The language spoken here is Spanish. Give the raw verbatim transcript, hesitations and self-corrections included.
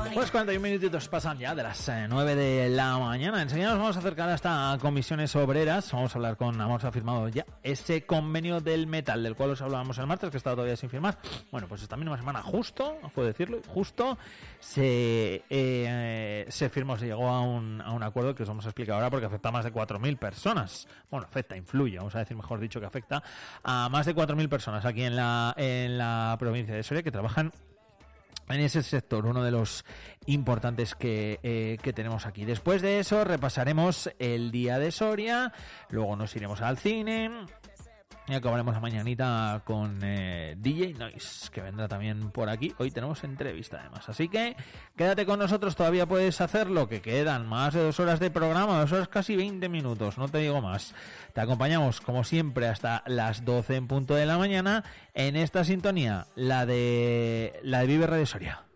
Pues cuarenta y un minutitos pasan ya de las eh, nueve de la mañana. Enseguida nos vamos a acercar hasta comisiones obreras. Vamos a hablar con, hemos firmado ya ese convenio del metal, del cual os hablábamos el martes, que estaba todavía sin firmar. Bueno, pues esta misma semana, justo, puedo decirlo, justo, se eh, se firmó, se llegó a un, a un acuerdo que os vamos a explicar ahora, porque afecta a más de cuatro mil personas. Bueno, afecta, influye, vamos a decir mejor dicho que afecta a más de cuatro mil personas aquí en la, en la provincia de Soria, que trabajan en ese sector, uno de los importantes que, eh, que tenemos aquí. Después de eso repasaremos el día de Soria, luego nos iremos al cine y acabaremos la mañanita con eh, D J Noise, que vendrá también por aquí. Hoy tenemos entrevista además, así que quédate con nosotros, todavía puedes hacerlo, que quedan más de dos horas de programa, dos horas casi veinte minutos, no te digo más. Te acompañamos como siempre hasta las doce en punto de la mañana en esta sintonía, la de la de Vive Radio Soria.